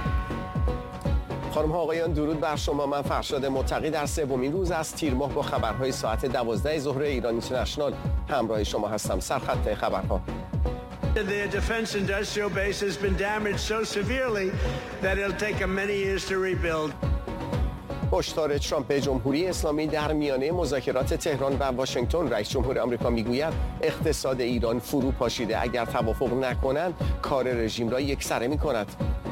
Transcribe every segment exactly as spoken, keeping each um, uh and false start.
خانم ها آقایان درود بر شما. من فرشاد متقی در سومین روز از تیر ماه با خبرهای ساعت دوازده ظهر ایران اینترنشنال همراه شما هستم. سرخط خبرها: Their defense industrial base has been damaged so severely that it'll take them many years to rebuild. هشدار ترامپ به جمهوری اسلامی در میانه مذاکرات تهران و واشنگتن. رئیس جمهور آمریکا میگوید اقتصاد ایران فرو پاشیده، اگر توافق نکنند کار رژیم را یکسره میکند.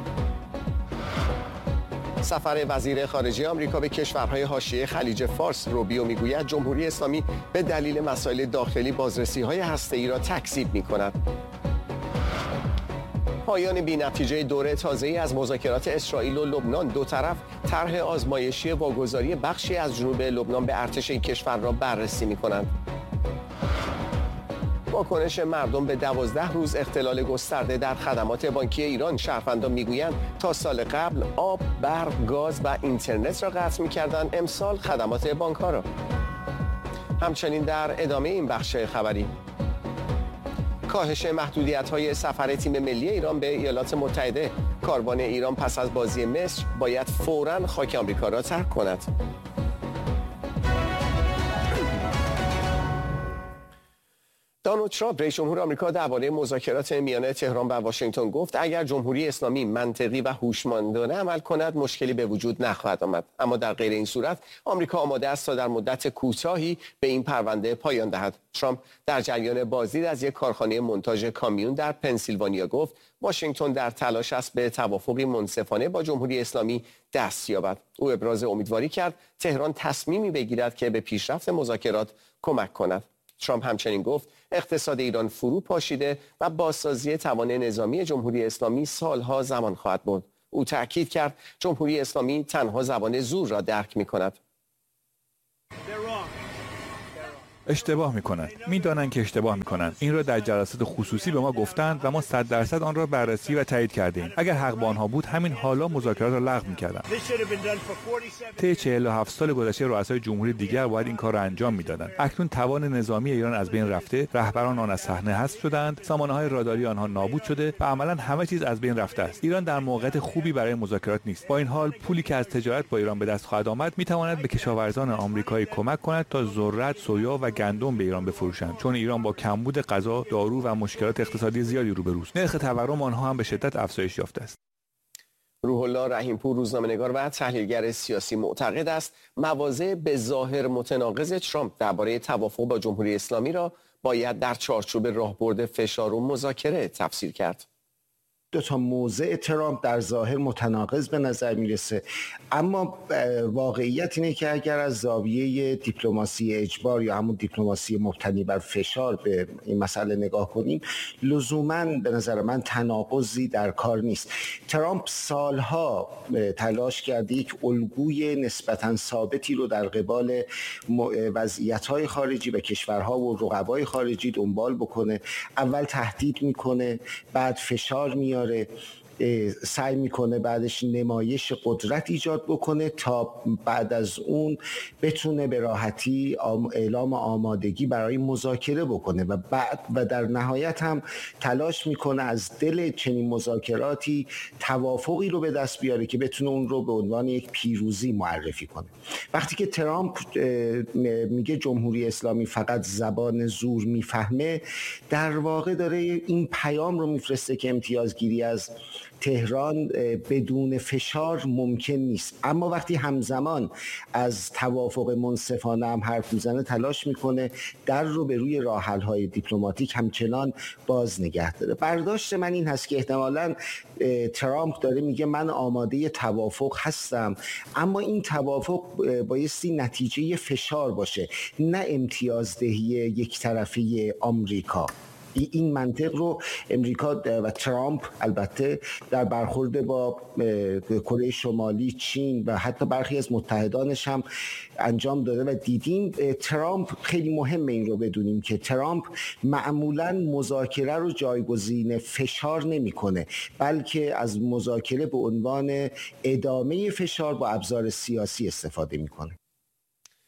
سفر وزیر خارجه آمریکا به کشورهای حاشیه خلیج فارس. روبیو میگوید جمهوری اسلامی به دلیل مسائل داخلی بازرسی‌های هسته‌ای را تکذیب میکند. پایان بی‌نتیجه دوره تازه‌ای از مذاکرات اسرائیل و لبنان. دو طرف طرح آزمایشی واگذاری بخشی از جنوب لبنان به ارتش این کشور را بررسی می‌کنند. واکنش مردم به دوازده روز اختلال گسترده در خدمات بانکی ایران. شهروندان میگویند تا سال قبل آب، برق، گاز و اینترنت را قطع می‌کردند، امسال خدمات بانک‌ها را. همچنین در ادامه این بخش خبری، کاهش محدودیت‌های سفر تیم ملی ایران به ایالات متحده. کاروان ایران پس از بازی مصر باید فوراً خاک آمریکا را ترک کند. دونالد ترامپ رئیس جمهور آمریکا درباره مذاکرات میان تهران و واشنگتن گفت اگر جمهوری اسلامی منطقی و هوشمندانه عمل کند مشکلی به وجود نخواهد آمد، اما در غیر این صورت آمریکا آماده است تا در مدت کوتاهی به این پرونده پایان دهد. ترامپ در جریان بازدید از یک کارخانه مونتاژ کامیون در پنسیلوانیا گفت واشنگتن در تلاش است به توافقی منصفانه با جمهوری اسلامی دست یابد. او ابراز امیدواری کرد تهران تصمیمی بگیرد که به پیشرفت مذاکرات کمک کند. ترامپ همچنین گفت اقتصاد ایران فرو پاشیده و بازسازی توان نظامی جمهوری اسلامی سالها زمان خواهد برد. او تأکید کرد جمهوری اسلامی تنها زبان زور را درک می‌کند. اشتباه میکنند. میدانند که اشتباه میکنند. این را در جلسات خصوصی به ما گفتند و ما صد درصد آن را بررسی و تایید کردیم. اگر حق با آنها بود همین حالا مذاکرات را لغو میکردند. طی چهل و هفت سال گذشته رؤسای جمهوری دیگر باید این کار را انجام میدادند. اکنون توان نظامی ایران از بین رفته، رهبران آن از صحنه حذف شدند، سامانه‌های راداری آنها نابود شده و عملاً همه چیز از بین رفته است. ایران در موقعیت خوبی برای مذاکرات نیست. با این حال پولی که از تجارت با ایران به دست خواهد آمد میتواند به کشاورزان آمریکایی کمک کند تا ذرت، سویا و گندم به ایران بفروشند، چون ایران با کمبود غذا، دارو و مشکلات اقتصادی زیادی روبروست. نرخ تورم آنها هم به شدت افزایش یافته است. روح الله رحیم‌پور روزنامه‌نگار و تحلیلگر سیاسی معتقد است مواضع به ظاهر متناقض ترامپ درباره توافق با جمهوری اسلامی را باید در چارچوب راهبرد فشار و مذاکره تفسیر کرد. دو تا موضع ترامپ در ظاهر متناقض به نظر میرسه، اما واقعیت اینه که اگر از زاویه دیپلماسی اجبار یا همون دیپلماسی مبتنی بر فشار به این مسئله نگاه کنیم، لزوماً به نظر من تناقضی در کار نیست. ترامپ سالها تلاش کرده یک الگوی نسبتاً ثابتی رو در قبال وضعیت‌های خارجی و کشورها و رقبای خارجی دنبال بکنه. اول تهدید میکنه، بعد فشار میاره، سعی میکنه بعدش نمایش قدرت ایجاد بکنه تا بعد از اون بتونه به راحتی اعلام آمادگی برای مذاکره بکنه و بعد و در نهایت هم تلاش میکنه از دل چنین مذاکراتی توافقی رو به دست بیاره که بتونه اون رو به عنوان یک پیروزی معرفی کنه. وقتی که ترامپ میگه جمهوری اسلامی فقط زبان زور میفهمه، در واقع داره این پیام رو میفرسته که امتیازگیری از تهران بدون فشار ممکن نیست. اما وقتی همزمان از توافق منصفانه هم حرف میزنه، تلاش میکنه در رو به روی راه حل های دیپلماتیک همچنان باز نگه داره. برداشت من این هست که احتمالاً ترامپ داره میگه من آماده توافق هستم، اما این توافق بایستی نتیجه فشار باشه، نه امتیازدهی یک طرفه آمریکا. این منطق رو امریکا و ترامپ البته در برخورد با کره شمالی، چین و حتی برخی از متحدانش هم انجام داده و دیدیم. ترامپ خیلی مهمه این رو بدونیم که ترامپ معمولاً مذاکره رو جایگزین فشار نمی‌کنه، بلکه از مذاکره به عنوان ادامه فشار با ابزار سیاسی استفاده می‌کنه.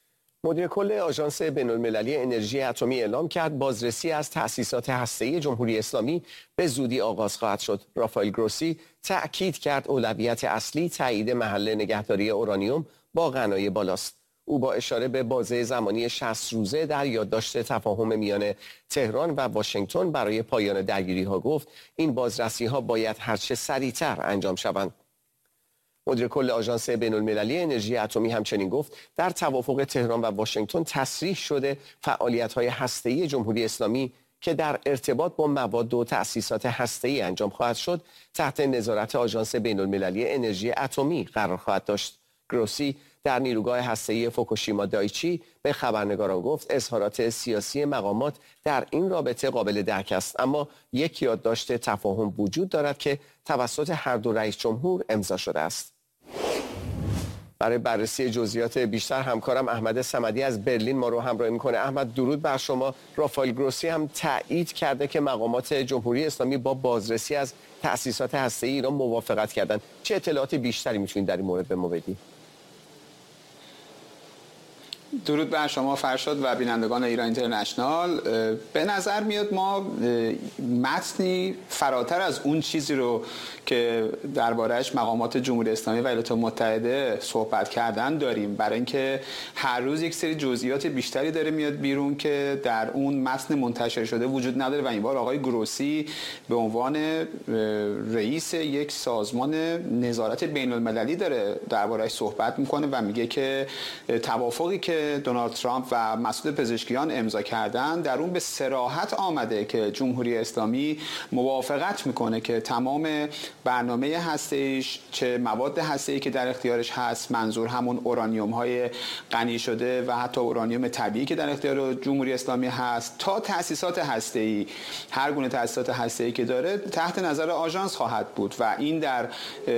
مدیر کل آژانس بین‌المللی انرژی اتمی اعلام کرد بازرسی از تأسیسات هسته‌ای جمهوری اسلامی به زودی آغاز خواهد شد. رافائل گروسی تأکید کرد اولویت اصلی تایید محل نگهداری اورانیوم با غنای بالاست. او با اشاره به بازه زمانی شصت روزه در یادداشت تفاهم میان تهران و واشنگتن برای پایان درگیری‌ها گفت این بازرسی‌ها باید هرچه سریعتر انجام شوند. مدیر کل آژانس بین‌المللی انرژی اتمی همچنین گفت در توافق تهران و واشنگتن تصریح شده فعالیت‌های هسته‌ای جمهوری اسلامی که در ارتباط با مواد و تأسیسات هسته‌ای انجام خواهد شد تحت نظارت آژانس بین‌المللی انرژی اتمی قرار خواهد داشت. گروسی در نیروگاه هسته‌ای فوکوشیما دایچی به خبرنگاران گفت اظهارات سیاسی مقامات در این رابطه قابل درک است، اما یک یادداشت تفاهم وجود دارد که توسط هر دو رئیس جمهور امضا شده است. برای بررسی جزئیات بیشتر همکارم احمد صمدی از برلین ما رو همراهی میکنه. احمد درود بر شما. رافائل گروسی هم تایید کرده که مقامات جمهوری اسلامی با بازرسی از تأسیسات هسته‌ای ایران موافقت کردند. چه اطلاعات بیشتری میتونید در این مورد به ما بدید؟ درود بر شما فرشاد و بینندگان ایران اینترنشنال. به نظر میاد ما متنی فراتر از اون چیزی رو که درباره‌اش مقامات جمهوری اسلامی و ایالات متحده صحبت کردن داریم، برای اینکه هر روز یک سری جزئیات بیشتری داره میاد بیرون که در اون متن منتشر شده وجود نداره و این بار آقای گروسی به عنوان رئیس یک سازمان نظارت بین‌المللی داره درباره‌اش صحبت میکنه و میگه که توافقی که دونالد ترامپ و مسعود پزشکیان امضا کردن در اون به صراحت آمده که جمهوری اسلامی موافقت میکنه که تمام برنامه هسته‌ایش چه مواد هسته‌ای که در اختیارش هست، منظور همون اورانیوم های غنی شده و حتی اورانیوم طبیعی که در اختیار جمهوری اسلامی هست تا تأسیسات هسته‌ای، هر گونه تأسیسات هسته‌ای که داره تحت نظر آژانس خواهد بود و این در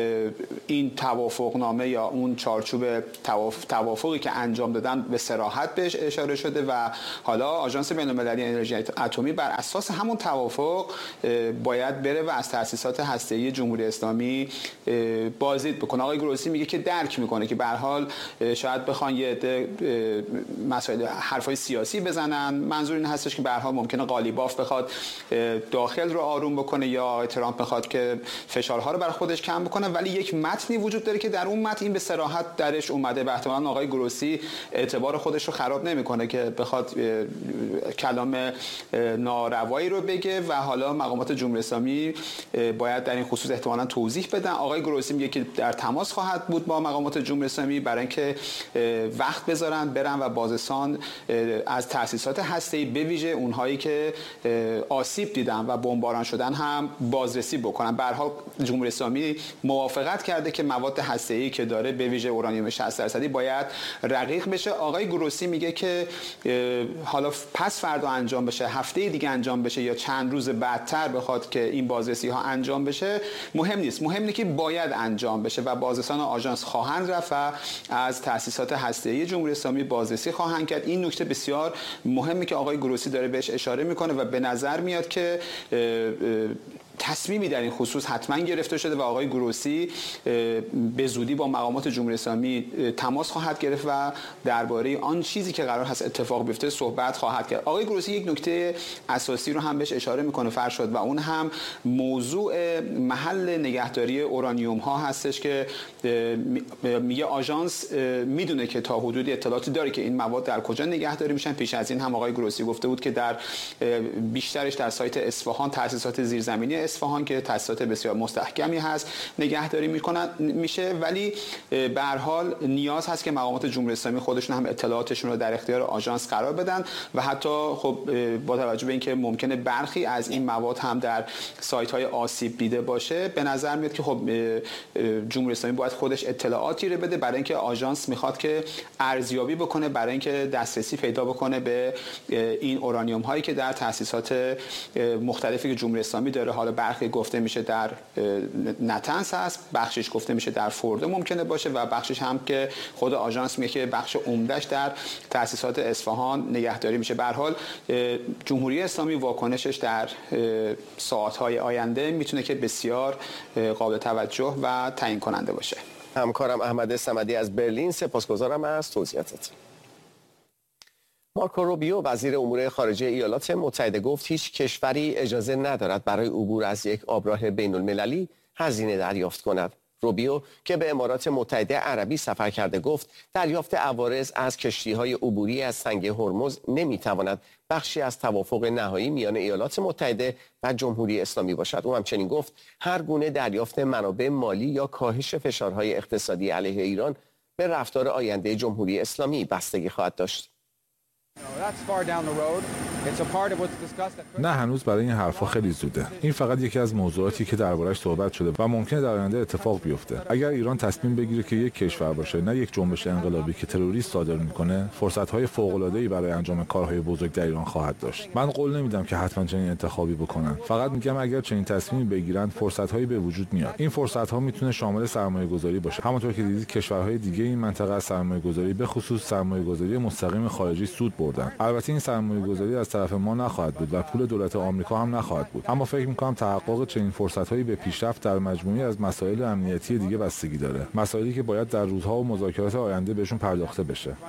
این توافقنامه یا اون چارچوب توافقی که انجام دادن به صراحت بهش اشاره شده و حالا آژانس بین‌المللی انرژی اتمی بر اساس همون توافق باید بره و از تأسیسات هسته‌ای جمهوری اسلامی بازدید بکنه. آقای گروسی میگه که درک میکنه که به هر حال شاید بخوان یه عده مسائل حرفای سیاسی بزنن، منظور این هستش که به هر حال ممکنه قالیباف بخواد داخل رو آروم بکنه یا ترامپ بخواد که فشارها رو بر خودش کم بکنه، ولی یک متنی وجود داره که در اون متن این به صراحت درش اومده و احتمالاً آقای گروسی اعتبار خودش رو خراب نمیکنه که بخواد کلام ناروایی رو بگه و حالا مقامات جمهوری اسلامی باید در این خصوص احتمالاً توضیح بدن. آقای گروسی میگه که در تماس خواهد بود با مقامات جمهوری اسلامی برای اینکه وقت بذارن برن و بازرسان از تأسیسات هسته‌ای به ویژه اونهایی که آسیب دیدن و بمباران شدن هم بازرسی بکنن. به هر حال جمهوری اسلامی موافقت کرده که مواد هسته‌ای که داره به ویژه اورانیوم شصت درصدی باید رقیق بشه. آقای گروسی میگه که حالا پس فردا انجام بشه، هفته دیگه انجام بشه یا چند روز بعدتر بخواد که این بازرسی ها انجام بشه مهم نیست، مهم اینه که باید انجام بشه و بازرسان آژانس خواهند رفت و از تأسیسات هسته‌ای جمهوری اسلامی بازرسی خواهند کرد. این نکته بسیار مهمه که آقای گروسی داره بهش اشاره میکنه و به نظر میاد که تصمیمی در این خصوص حتما گرفته شده و آقای گروسی به زودی با مقامات جمهوری اسلامی تماس خواهد گرفت و درباره آن چیزی که قرار هست اتفاق بیفته صحبت خواهد کرد. آقای گروسی یک نکته اساسی رو هم بهش اشاره میکنه فرشاد و اون هم موضوع محل نگهداری اورانیوم ها هستش که میگه آژانس میدونه که تا حدودی اطلاعاتی داره که این مواد در کجا نگهداری میشن. پیش از این هم آقای گروسی گفته بود که در بیشترش در سایت اصفهان تأسیسات زیرزمینی اصفهان که تأسیسات بسیار مستحکمی هست نگهداری میکنن میشه، ولی به هر حال نیاز هست که مقامات جمهوری اسلامی خودشون هم اطلاعاتشون رو در اختیار آژانس قرار بدن و حتی خب با توجه به اینکه ممکنه برخی از این مواد هم در سایت های آسیب دیده باشه به نظر میاد که خب جمهوری اسلامی باید خودش اطلاعاتی رو بده برای اینکه آژانس میخواد که ارزیابی بکنه برای اینکه دسترسی پیدا بکنه به این اورانیوم هایی که در تأسیسات مختلفی که جمهوری اسلامی داره. حالا برخی گفته میشه در نتنز هست، بخشش گفته میشه در فورده ممکنه باشه و بخشش هم که خود آژانس میگه که بخش عمدهش در تأسیسات اصفهان نگهداری میشه. به هر حال جمهوری اسلامی واکنشش در ساعت‌های آینده میتونه که بسیار قابل توجه و تعیین کننده باشه. همکارم احمد صمدی از برلین، سپاسگزارم از توضیحاتت. مارکو روبیو وزیر امور خارجه ایالات متحده گفت هیچ کشوری اجازه ندارد برای عبور از یک آبراه بین المللی هزینه دریافت کند. روبیو که به امارات متحده عربی سفر کرده گفت دریافت عوارض از کشتی‌های عبوری از تنگه هرمز نمی‌تواند بخشی از توافق نهایی میان ایالات متحده و جمهوری اسلامی باشد. او همچنین گفت هر گونه دریافت منابع مالی یا کاهش فشارهای اقتصادی علیه ایران به رفتار آینده جمهوری اسلامی بستگی خواهد داشت. نه، هنوز برای این حرفا خیلی زوده. این فقط یکی از موضوعاتی که درباره‌اش صحبت شده و ممکنه در آینده اتفاق بیفته. اگر ایران تصمیم بگیره که یک کشور باشه نه یک جنبش انقلابی که تروریست صادر میکنه، فرصت‌های فوق‌العاده‌ای برای انجام کارهای بزرگ در ایران خواهد داشت. من قول نمیدم که حتما چنین انتخابی بکنن. فقط میگم اگر چنین تصمیمی بگیرن، فرصت‌هایی به وجود میاد. این فرصت‌ها میتونه شامل سرمایه‌گذاری باشه. همونطور که دیدید کشورهای دیگه این منطقه از سرمایه‌گذاری به خصوص سرمایه‌گذاری مستقیم خارجی سود بردن. البته این سرمایه‌گذاری از طرف ما نخواهد بود و پول دولت آمریکا هم نخواهد بود، اما فکر می‌کنم تحقق چنین فرصت‌هایی به پیشرفت در مجموعه‌ای از مسائل امنیتی دیگه بستگی داره، مسائلی که باید در روزها و مذاکرات آینده بهشون پرداخته بشه.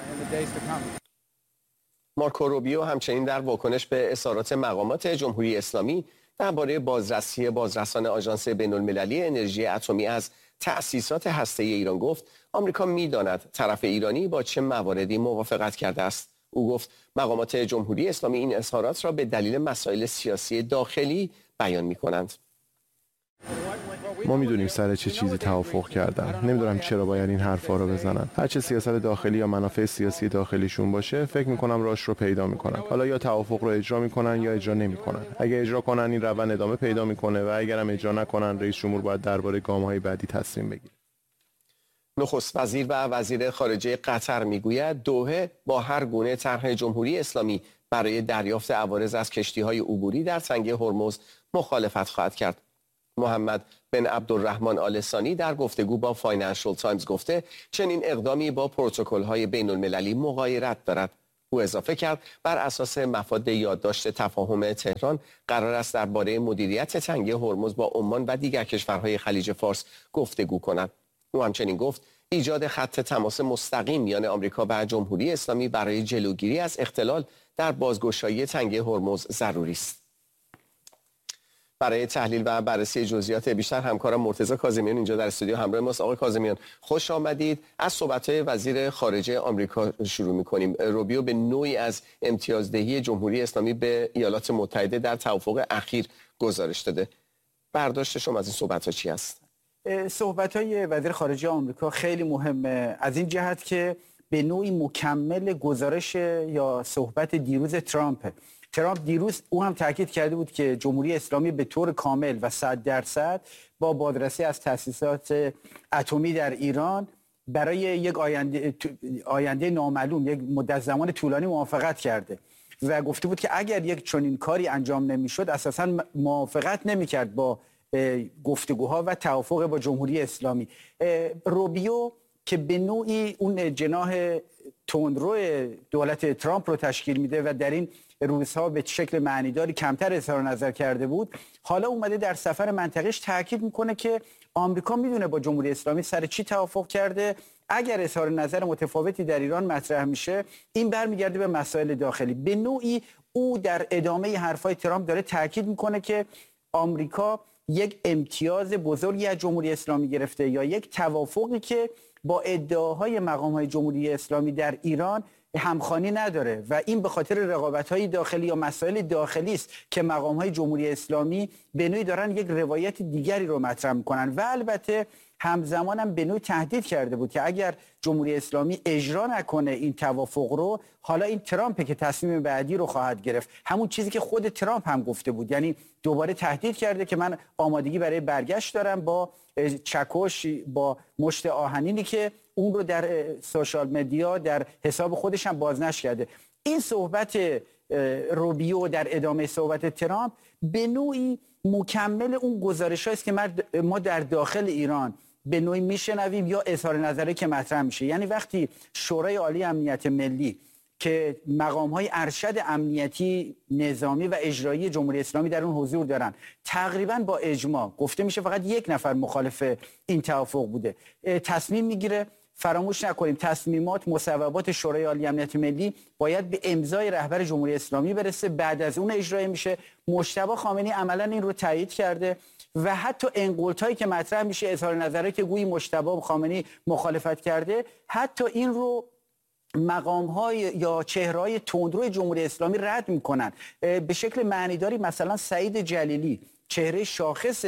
مارکو روبیو همچنین در واکنش به اظهارات مقامات جمهوری اسلامی درباره بازرسی بازرسان آژانس بین‌المللی انرژی اتمی از تأسیسات هسته‌ای ایران گفت آمریکا می‌داند طرف ایرانی با چه مواردی موافقت کرده است. او گفت مقامات جمهوری اسلامی این اظهارات را به دلیل مسائل سیاسی داخلی بیان می‌کنند. ما میدونیم سر چه چیزی توافق کردن. نمیدونم چرا باید این حرفا رو بزنن. هر چه سیاست داخلی یا منافع سیاسی داخلیشون باشه، فکر میکنم راهش رو پیدا میکنن. حالا یا توافق رو اجرا میکنن یا اجرا نمیکنن. اگه اجرا کنن این روند ادامه پیدا میکنه و اگر هم اجرا نکنن رئیس جمهور باید درباره گام‌های بعدی تصمیم بگیره. نخست وزیر و وزیر خارجه قطر میگوید دوحه با هر گونه طرح جمهوری اسلامی برای دریافت عوارض از کشتی‌های عبوری در تنگه هرمز مخالفت خواهد کرد. محمد بن عبدالرحمن آل ثانی در گفتگو با فاینانشل تایمز گفته چنین اقدامی با پروتکل‌های بین‌المللی مغایرت دارد. او اضافه کرد بر اساس مفاد یادداشت تفاهم تهران قرار است درباره مدیریت تنگه هرمز با عمان و دیگر کشورهای خلیج فارس گفتگو کند. او همچنین گفت ایجاد خط تماس مستقیم میان آمریکا و جمهوری اسلامی برای جلوگیری از اختلال در بازگشایی تنگه هرمز ضروری است. برای تحلیل و بررسی جزئیات بیشتر همکارم مرتضی کاظمیان اینجا در استودیو همراه ماست. آقای کاظمیان خوش آمدید. از صحبت‌های وزیر خارجه آمریکا شروع می‌کنیم. روبیو به نوعی از امتیازدهی جمهوری اسلامی به ایالات متحده در توافق اخیر گزارش داده. برداشت شما از این صحبت‌ها چی است؟ صحبت‌های وزیر خارجه آمریکا خیلی مهمه از این جهت که به نوعی مکمل گزارش یا صحبت دیروز ترامپ. ترامپ دیروز او هم تاکید کرده بود که جمهوری اسلامی به طور کامل و صد درصد با بازرسی از تأسیسات اتمی در ایران برای یک آینده آینده نامعلوم، یک مدت زمان طولانی موافقت کرده و گفته بود که اگر یک چنین کاری انجام نمیشد اساساً موافقت نمیکرد با گفتگوها و توافق با جمهوری اسلامی. روبیو که به نوعی اون جناح تندرو دولت ترامپ رو تشکیل میده و در این روزها به شکل معنیداری کمتر اظهار نظر کرده بود، حالا اومده در سفر منطقه‌اش تاکید میکنه که آمریکا میدونه با جمهوری اسلامی سر چی توافق کرده. اگر اظهار نظر متفاوتی در ایران مطرح میشه این برمیگرده به مسائل داخلی. به نوعی او در ادامه حرفای ترامپ داره تاکید میکنه که آمریکا یک امتیاز بزرگی از جمهوری اسلامی گرفته یا یک توافقی که با ادعاهای مقام‌های جمهوری اسلامی در ایران همخوانی نداره و این به خاطر رقابت‌های داخلی یا مسائل داخلی است که مقام‌های جمهوری اسلامی به نوعی دارن یک روایت دیگری رو مطرح می‌کنن و البته همزمان هم به نوعی تهدید کرده بود که اگر جمهوری اسلامی اجرا نکنه این توافق رو، حالا این ترامپ که تصمیم بعدی رو خواهد گرفت. همون چیزی که خود ترامپ هم گفته بود، یعنی دوباره تهدید کرده که من آمادگی برای برگشت دارم با چکش، با مشت آهنینی که اون رو در سوشال مدیا در حساب خودش هم بازنشر کرده. این صحبت روبیو در ادامه صحبت ترامپ به نوعی مکمل اون گزارش است که ما در داخل ایران به نوعی میشنویم یا اظهار نظری که مطرح میشه. یعنی وقتی شورای عالی امنیت ملی که مقام‌های ارشد امنیتی نظامی و اجرایی جمهوری اسلامی در اون حضور دارن، تقریبا با اجماع گفته میشه فقط یک نفر مخالف این توافق بوده، تصمیم میگیره فراموش نکنیم تصمیمات مصوبات شورای عالی امنیت ملی باید به امضای رهبر جمهوری اسلامی برسه، بعد از اون اجرایی میشه. مجتبی خامنه‌ای عملا این رو تایید کرده و حتی انقلتایی که مطرح میشه، اظهار نظری که گویی مجتبی خامنه‌ای مخالفت کرده، حتی این رو مقام‌های یا چهره‌های تندرو جمهوری اسلامی رد میکنن به شکل معنیداری. مثلا سعید جلیلی، چهره شاخص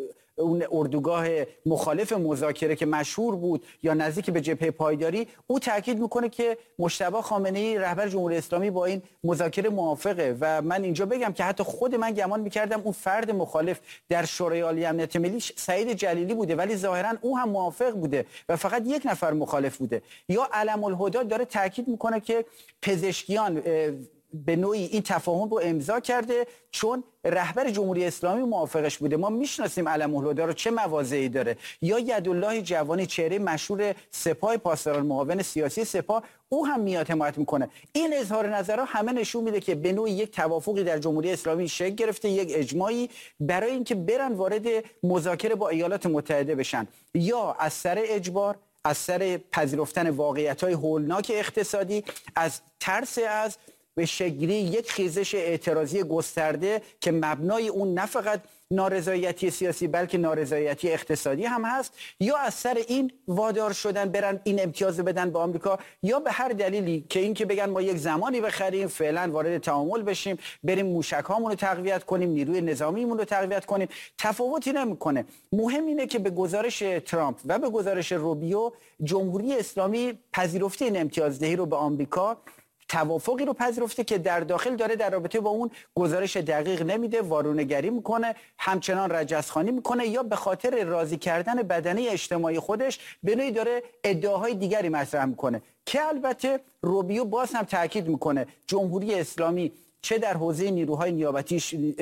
اون اردوگاه مخالف مذاکره که مشهور بود یا نزدیک به جبهه پایداری، او تاکید میکنه که مجتبی خامنه‌ای رهبر جمهوری اسلامی با این مذاکره موافقه. و من اینجا بگم که حتی خود من گمان میکردم اون فرد مخالف در شورای عالی امنیت ملی سعید جلیلی بوده، ولی ظاهرا او هم موافق بوده و فقط یک نفر مخالف بوده. یا علم الهدی داره تاکید میکنه که پزشکیان به نوعی این تفاهم رو امضا کرده چون رهبر جمهوری اسلامی موافقش بوده. ما میشناسیم علم الهدی رو چه مواضعی داره. یا یدالله جوانی، چهره مشهور سپاه پاسداران معاون سیاسی سپاه، او هم میاد حمایت میکنه. این اظهار نظرها همه نشون میده که به نوعی یک توافقی در جمهوری اسلامی شکل گرفته، یک اجماعی برای اینکه برن وارد مذاکره با ایالات متحده بشن، یا از سر اجبار، از سر پذیرفتن واقعیت‌های هولناک اقتصادی، از ترس از به شکلی یک خیزش اعتراضی گسترده که مبنای اون نه فقط نارضایتی سیاسی بلکه نارضایتی اقتصادی هم هست، یا از سر این وادار شدن برن این امتیاز بدن به آمریکا، یا به هر دلیلی که این که بگن ما یک زمانی بخریم، فعلا وارد تعامل بشیم، بریم موشک‌هامون رو تقویت کنیم، نیروی نظامیمون رو تقویت کنیم. تفاوتی نمیکنه. مهم اینه که به گزارش ترامپ و به گزارش روبیو، جمهوری اسلامی پذیرفته این امتیازدهی رو به آمریکا، توافقی رو پذیرفته که در داخل داره در رابطه با اون گزارش دقیق نمیده، وارونگری میکنه، همچنان رجزخوانی میکنه، یا به خاطر راضی کردن بدنه اجتماعی خودش به نوعی داره ادعاهای دیگری مطرح میکنه که البته روبیو باز هم تاکید میکنه جمهوری اسلامی چه در حوزه نیروهای نیابتی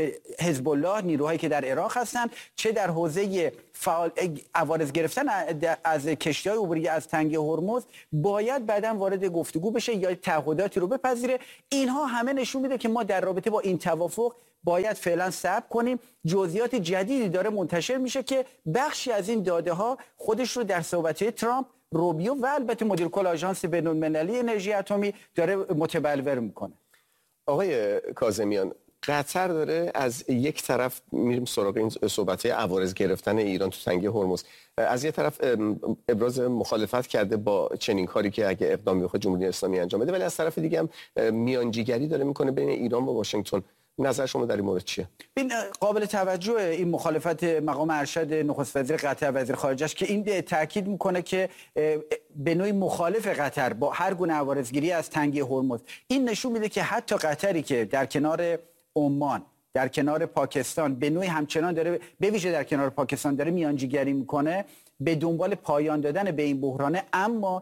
حزب الله، نیروهایی که در عراق هستند، چه در حوزه فعال عوارض گرفتن از کشتی‌های عبوری از تنگه هرمز، باید بعداً وارد گفتگو بشه یا تعهداتی رو بپذیره. اینها همه نشون میده که ما در رابطه با این توافق باید فعلا صبر کنیم. جزئیات جدیدی داره منتشر میشه که بخشی از این داده ها خودش رو در صحبت‌های ترامپ، روبیو و البته مدیر کل آژانس بین‌المللی انرژی اتمی داره متبلور میکنه. آقای کاظمیان، قطر داره از یک طرف میریم سراغ این صحبت عوارض گرفتن ایران تو تنگه هرمز، از یک طرف ابراز مخالفت کرده با چنین کاری که اگه اقدامی بخواد جمهوری اسلامی انجام بده، ولی از طرف دیگه هم میانجیگری داره میکنه بین ایران و واشنگتن. نظر شما در این مورد چیه؟ این قابل توجه این مخالفت مقام ارشد نخست وزیر قطر وزیر خارجه‌اش که این تاکید میکنه که به نوعی مخالف قطر با هر گونه عوارضگیری از تنگه هرمز. این نشون میده که حتی قطری که در کنار عمان، در کنار پاکستان به نوعی همچنان داره، به ویژه در کنار پاکستان داره میانجیگری میکنه به دنبال پایان دادن به این بحرانه، اما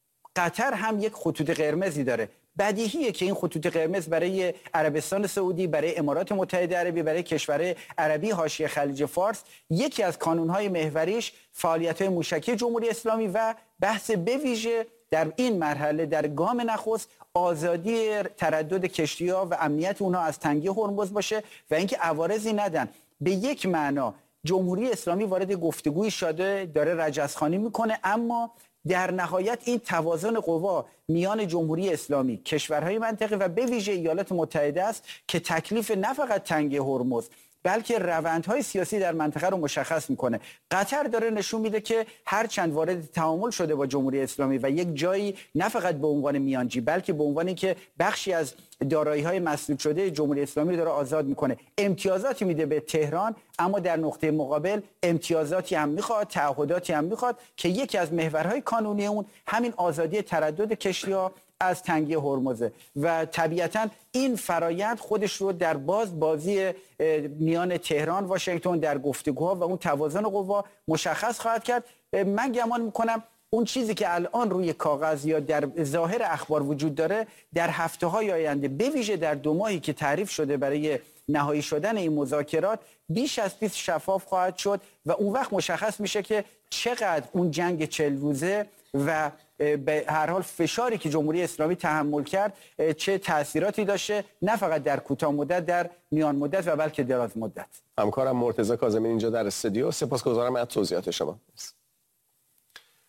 قطر هم یک خطوط قرمزی داره. بدیهیه که این خطوط قرمز برای عربستان سعودی، برای امارات متحده عربی، برای کشورهای عربی حاشیه خلیج فارس، یکی از کانونهای محوریش فعالیت‌های موشکی جمهوری اسلامی و بحث به ویژه در این مرحله در گام نخست آزادی تردد کشتی‌ها و امنیت اونها از تنگه هرمز باشه و اینکه عوارضی ندن. به یک معنا جمهوری اسلامی وارد گفتگوی شده، داره رجزخوانی میکنه، اما در نهایت این توازن قوا میان جمهوری اسلامی، کشورهای منطقه و به ویژه ایالات متحده است که تکلیف نه فقط تنگه هرمز بلکه روندهای سیاسی در منطقه رو مشخص میکنه. قطر داره نشون میده که هر چند وارد تعامل شده با جمهوری اسلامی و یک جایی نه فقط به عنوان میانجی بلکه به عنوانی که بخشی از دارایی‌های مسدود شده جمهوری اسلامی رو داره آزاد میکنه، امتیازاتی میده به تهران، اما در نقطه مقابل امتیازاتی هم میخواد، تعهداتی هم میخواد که یکی از محورهای قانونی اون همین آزادی تردد کشتی‌ها از تنگه هرمزه و طبیعتاً این فرایند خودش رو در باز بازی میان تهران واشنگتن در گفتگوها و اون توازن قوا مشخص خواهد کرد. من گمان میکنم اون چیزی که الان روی کاغذ یا در ظاهر اخبار وجود داره در هفته‌های آینده، به ویژه در دو ماهی که تعریف شده برای نهایی شدن این مذاکرات، بیش از پیش شفاف خواهد شد و اون وقت مشخص میشه که چقدر اون جنگ چهل روزه و به هر حال فشاری که جمهوری اسلامی تحمل کرد چه تأثیراتی داشته، نه فقط در کوتاه مدت، در میان مدت و بلکه دراز مدت. همکارم مرتضی کاظمی اینجا در استودیو، سپاسگزارم از توضیحات شما.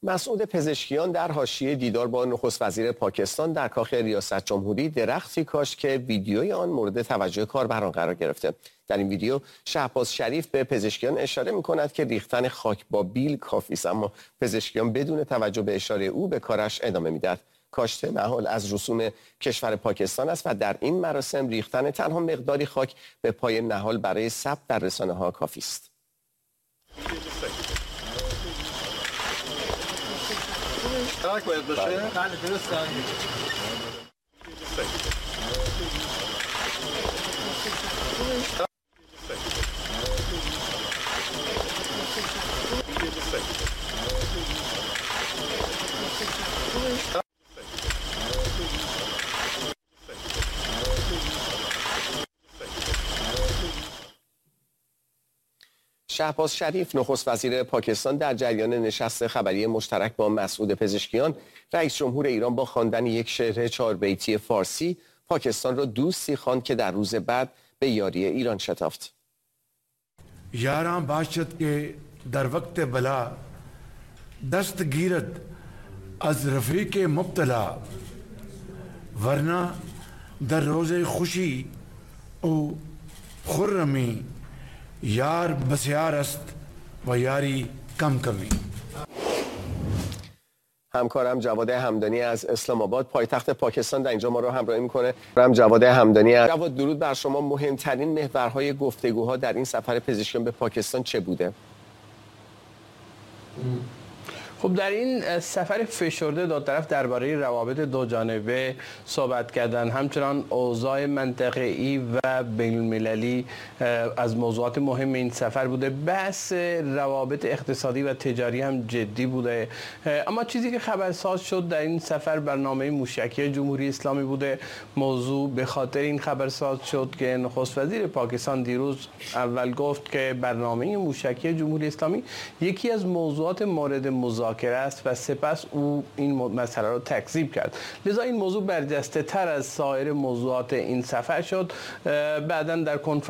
مسعود پزشکیان در حاشیه دیدار با نخست وزیر پاکستان در کاخ ریاست جمهوری درختی کاشت که ویدیوی آن مورد توجه کاربران قرار گرفته. در این ویدیو شهباز شریف به پزشکیان اشاره می‌کند که ریختن خاک با بیل کافی است، اما پزشکیان بدون توجه به اشاره او به کارش ادامه می‌دهد. کاشت نهال از رسوم کشور پاکستان است و در این مراسم ریختن تنها مقداری خاک به پای نهال برای ثبت در رسانه‌ها کافی است. ترک باید باشه؟ بله درسته. شهباز شریف نخست وزیر پاکستان در جریان نشست خبری مشترک با مسعود پزشکیان رئیس جمهور ایران با خواندن یک شعر چهار بیتی فارسی پاکستان را دوستی خواند که در روز بعد به یاری ایران شتافت. یاران باشد که در وقت بلا دست گیرد از رفیق مبتلا، ورنه در روز خوشی او خرمی یار بسیار است و یاری کم کمی. همکارم جواد همدانی از اسلام آباد پایتخت پاکستان در اینجا ما رو همراهی میکنه. هم جواد همدانی از... جواد درود بر شما. مهمترین محورهای گفتگوها در این سفر پزشکیان به پاکستان چه بوده؟ خب در این سفر فشرده دو طرف درباره روابط دو جانبه صحبت کردن، همچنان اوضاع منطقه‌ای و بین المللی از موضوعات مهم این سفر بوده. بحث روابط اقتصادی و تجاری هم جدی بوده، اما چیزی که خبرساز شد در این سفر برنامه موشکی جمهوری اسلامی بوده. موضوع به خاطر این خبرساز شد که نخست وزیر پاکستان دیروز اول گفت که برنامه موشکی جمهوری اسلامی یکی از موضوعات مورد مذاکره است و سپس او این مسئله را تکذیب کرد. لذا این موضوع برجسته تر از سایر موضوعات این سفر شد. بعداً در کنفرانس